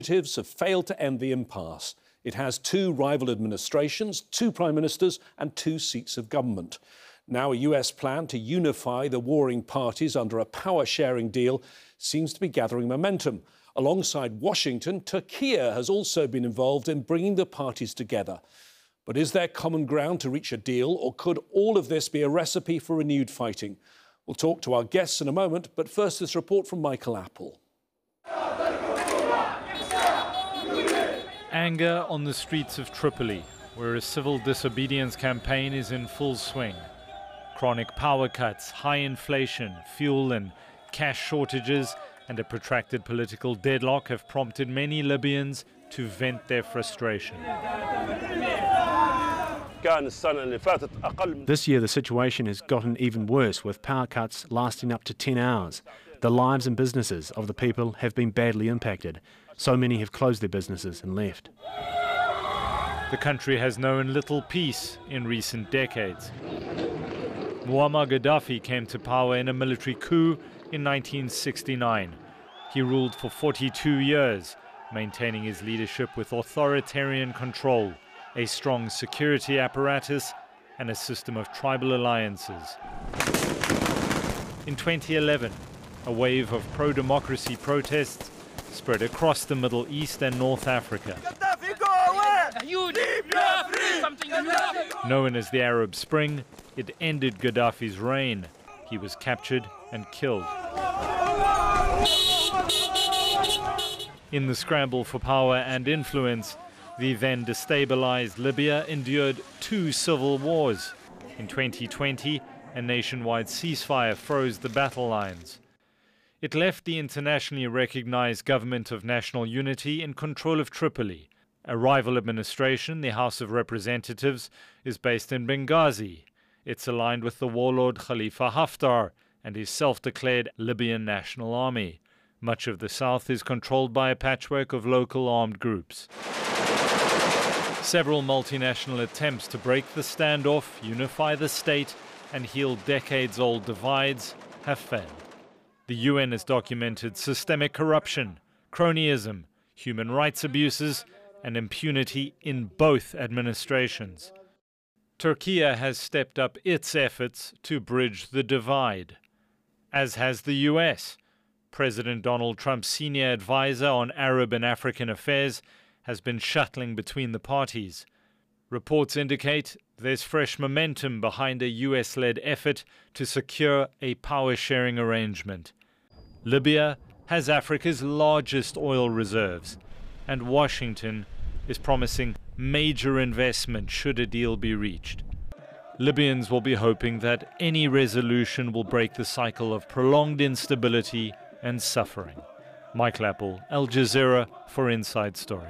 Initiatives have failed to end the impasse. It has two rival administrations, two prime ministers and two seats of government. Now a US plan to unify the warring parties under a power-sharing deal seems to be gathering momentum. Alongside Washington, Turkey has also been involved in bringing the parties together. But is there common ground to reach a deal, or could all of this be a recipe for renewed fighting? We'll talk to our guests in a moment, but first this report from Michael Apple. Anger on the streets of Tripoli, where a civil disobedience campaign is in full swing. Chronic power cuts, high inflation, fuel and cash shortages, and a protracted political deadlock have prompted many Libyans to vent their frustration. This year the situation has gotten even worse, with power cuts lasting up to 10 hours. The lives and businesses of the people have been badly impacted. So many have closed their businesses and left. The country has known little peace in recent decades. Muammar Gaddafi came to power in a military coup in 1969. He ruled for 42 years, maintaining his leadership with authoritarian control, a strong security apparatus, and a system of tribal alliances. In 2011, a wave of pro-democracy protests spread across the Middle East and North Africa. Known as the Arab Spring, it ended Gaddafi's reign. He was captured and killed. In the scramble for power and influence, the then destabilized Libya endured two civil wars. In 2020, a nationwide ceasefire froze the battle lines. It left the internationally recognized Government of National Unity in control of Tripoli. A rival administration, the House of Representatives, is based in Benghazi. It's aligned with the warlord Khalifa Haftar and his self-declared Libyan National Army. Much of the south is controlled by a patchwork of local armed groups. Several multinational attempts to break the standoff, unify the state, and heal decades-old divides have failed. The UN has documented systemic corruption, cronyism, human rights abuses, and impunity in both administrations. Turkey has stepped up its efforts to bridge the divide, as has the US. President Donald Trump's senior advisor on Arab and African affairs has been shuttling between the parties. Reports indicate there's fresh momentum behind a US-led effort to secure a power-sharing arrangement. Libya has Africa's largest oil reserves, and Washington is promising major investment should a deal be reached. Libyans will be hoping that any resolution will break the cycle of prolonged instability and suffering. Michael Apple, Al Jazeera for Inside Story.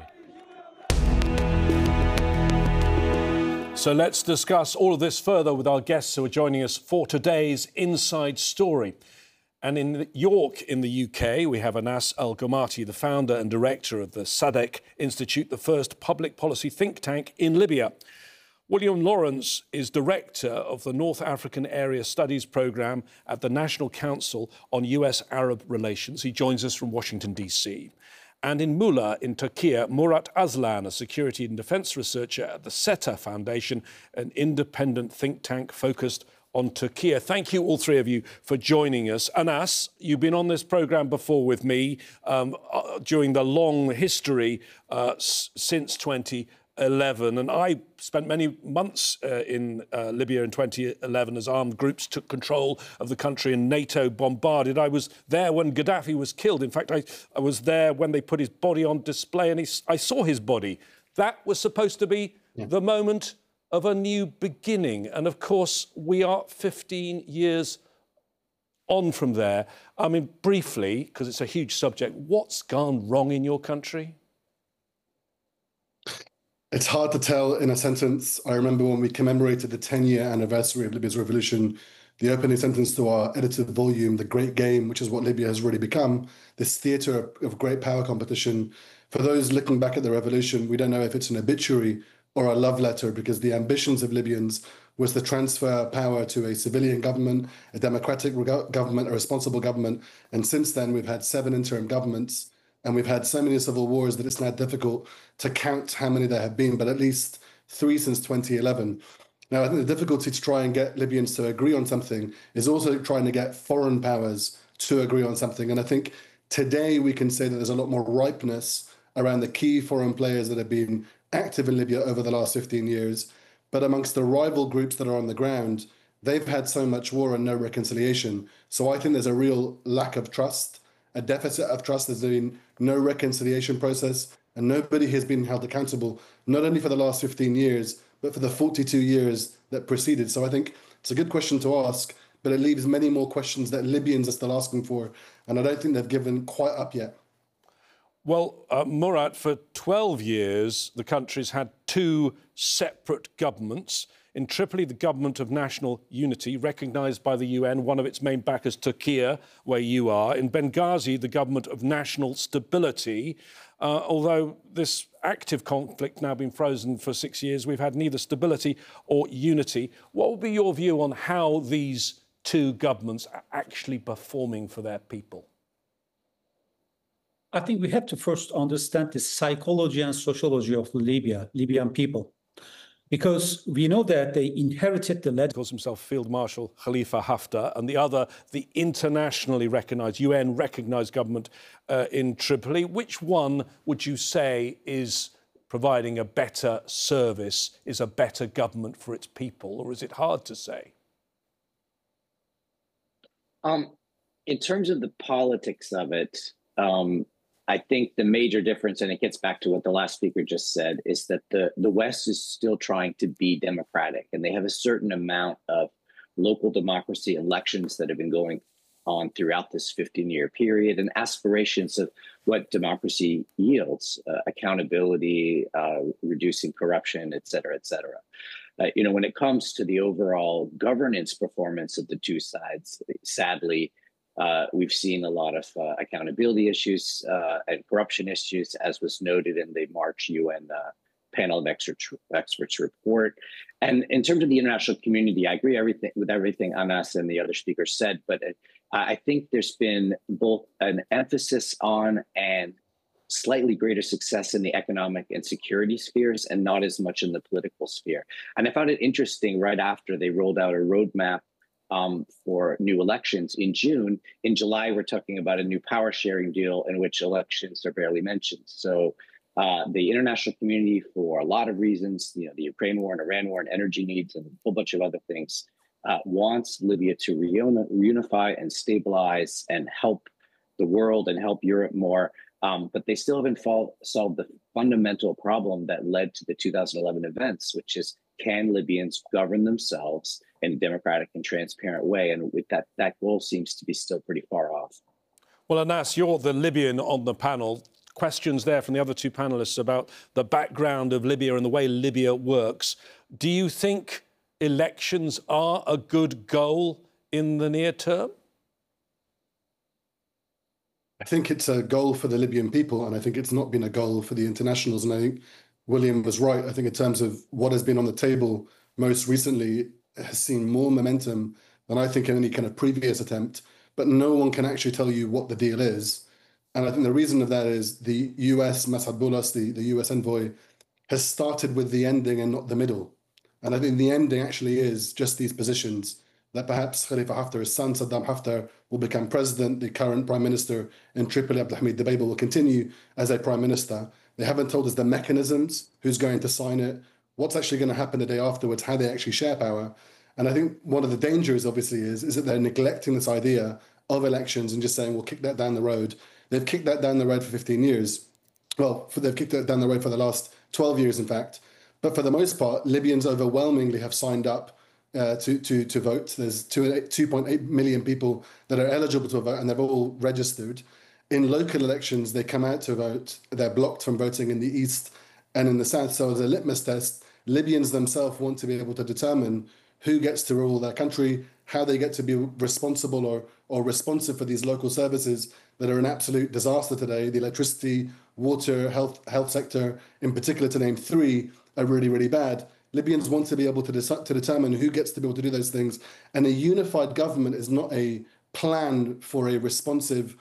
So let's discuss all of this further with our guests who are joining us for today's Inside Story. And in York, in the UK, we have Anas Al-Ghamati, the founder and director of the SADC Institute, the first public policy think tank in Libya. William Lawrence is director of the North African Area Studies Programme at the National Council on US-Arab Relations. He joins us from Washington, D.C. And in Muğla, in Turkey, Murat Aslan, a security and defence researcher at the SETA Foundation, an independent think tank focused on Turkey. Thank you, all three of you, for joining us. Anas, you've been on this programme before with me during the long history since 2011, and I spent many months in Libya in 2011 as armed groups took control of the country and NATO bombarded. I was there when Gaddafi was killed. In fact, I was there when they put his body on display, and I saw his body. That was supposed to be the moment of a new beginning. And of course, we are 15 years on from there. I mean, briefly, because it's a huge subject, what's gone wrong in your country? It's hard to tell in a sentence. I remember when we commemorated the 10-year anniversary of Libya's revolution, the opening sentence to our edited volume, The Great Game, which is what Libya has really become, this theatre of great power competition. For those looking back at the revolution, we don't know if it's an obituary or a love letter, because the ambitions of Libyans was to transfer power to a civilian government, a democratic government, a responsible government. And since then, we've had 7 interim governments and we've had so many civil wars that it's now difficult to count how many there have been, but at least 3 since 2011. Now, I think the difficulty to try and get Libyans to agree on something is also trying to get foreign powers to agree on something. And I think today we can say that there's a lot more ripeness around the key foreign players that have been active in Libya over the last 15 years. But amongst the rival groups that are on the ground, they've had so much war and no reconciliation. So I think there's a real lack of trust, a deficit of trust. There's been no reconciliation process, and nobody has been held accountable, not only for the last 15 years, but for the 42 years that preceded. So I think it's a good question to ask, but it leaves many more questions that Libyans are still asking for, and I don't think they've given quite up yet. Well, Murat, for 12 years, the country's had two separate governments. In Tripoli, the Government of National Unity, recognised by the UN, one of its main backers, Turkey, where you are. In Benghazi, the Government of National Stability. Although this active conflict now been frozen for 6 years, we've had neither stability or unity. What would be your view on how these two governments are actually performing for their people? I think we have to first understand the psychology and sociology of Libyan people, because we know that they inherited the lead. Calls himself Field Marshal Khalifa Haftar, and the other, the internationally recognised, UN recognised government in Tripoli. Which one would you say is providing a better service, is a better government for its people, or is it hard to say? In terms of the politics of it, I think the major difference, and it gets back to what the last speaker just said, is that the West is still trying to be democratic, and they have a certain amount of local democracy elections that have been going on throughout this 15-year period, and aspirations of what democracy yields, accountability, reducing corruption, et cetera, et cetera. When it comes to the overall governance performance of the two sides, sadly, we've seen a lot of accountability issues and corruption issues, as was noted in the March UN panel of experts report. And in terms of the international community, I agree with everything Anas and the other speakers said, but I think there's been both an emphasis on and slightly greater success in the economic and security spheres, and not as much in the political sphere. And I found it interesting, right after they rolled out a roadmap for new elections in June. In July, we're talking about a new power sharing deal in which elections are barely mentioned. So the international community, for a lot of reasons, the Ukraine war and Iran war and energy needs and a whole bunch of other things, wants Libya to reunify and stabilize and help the world and help Europe more. But they still haven't solved the fundamental problem that led to the 2011 events, which is, can Libyans govern themselves in a democratic and transparent way? And with that goal seems to be still pretty far off. Well, Anas, you're the Libyan on the panel. Questions there from the other two panellists about the background of Libya and the way Libya works. Do you think elections are a good goal in the near term? I think it's a goal for the Libyan people, and I think it's not been a goal for the internationals. And I think William was right. I think in terms of what has been on the table most recently, it has seen more momentum than I think in any kind of previous attempt, but no one can actually tell you what the deal is. And I think the reason of that is the US, Masad Boulos, the US envoy, has started with the ending and not the middle. And I think the ending actually is just these positions, that perhaps Khalifa Haftar's son, Saddam Haftar, will become president. The current prime minister in Tripoli, Abdulhamid Dbeibeh, will continue as a prime minister. They haven't told us the mechanisms, who's going to sign it, what's actually going to happen the day afterwards, how they actually share power. And I think one of the dangers, obviously, is that they're neglecting this idea of elections and just saying, we'll kick that down the road. They've kicked that down the road for 15 years. Well, they've kicked it down the road for the last 12 years, in fact. But for the most part, Libyans overwhelmingly have signed up to vote. There's 2.8 million people that are eligible to vote, and they've all registered. In local elections, they come out to vote. They're blocked from voting in the east and in the south. So as a litmus test, Libyans themselves want to be able to determine who gets to rule their country, how they get to be responsible or responsive for these local services that are an absolute disaster today. The electricity, water, health sector, in particular, to name three, are really, really bad. Libyans want to be able to determine who gets to be able to do those things. And a unified government is not a plan for a responsive